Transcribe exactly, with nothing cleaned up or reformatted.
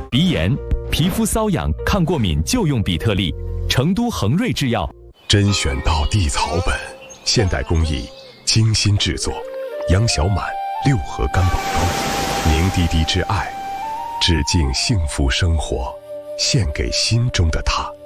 鼻炎、皮肤瘙痒、抗过敏就用比特利。成都恒瑞制药， 甄选到地草本，现代工艺，精心制作。杨小满六合干宝膏，凝滴滴之爱，致敬幸福生活，献给心中的他。